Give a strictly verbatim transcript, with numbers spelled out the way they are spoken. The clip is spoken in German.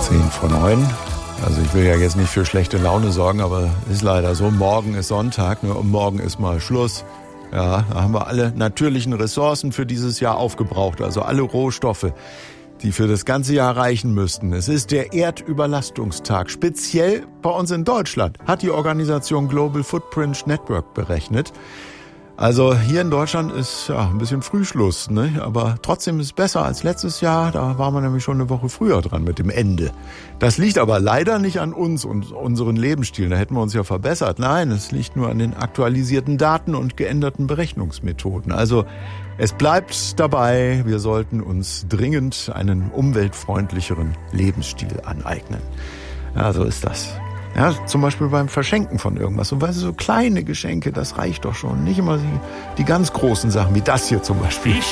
Zehn vor neun. Also ich will ja jetzt nicht für schlechte Laune sorgen, aber ist leider so. Morgen ist Sonntag, ne? Und morgen ist mal Schluss. Ja, da haben wir alle natürlichen Ressourcen für dieses Jahr aufgebraucht. Also alle Rohstoffe, die für das ganze Jahr reichen müssten. Es ist der Erdüberlastungstag. Speziell bei uns in Deutschland hat die Organisation Global Footprint Network berechnet. Also hier in Deutschland ist ja ein bisschen Frühschluss, ne? Aber trotzdem ist es besser als letztes Jahr. Da waren wir nämlich schon eine Woche früher dran mit dem Ende. Das liegt aber leider nicht an uns und unseren Lebensstilen. Da hätten wir uns ja verbessert. Nein, es liegt nur an den aktualisierten Daten und geänderten Berechnungsmethoden. Also es bleibt dabei, wir sollten uns dringend einen umweltfreundlicheren Lebensstil aneignen. Ja, so ist das. Ja, zum Beispiel beim Verschenken von irgendwas. Und weißt du, so kleine Geschenke, das reicht doch schon. Nicht immer die, die ganz großen Sachen, wie das hier zum Beispiel. Ich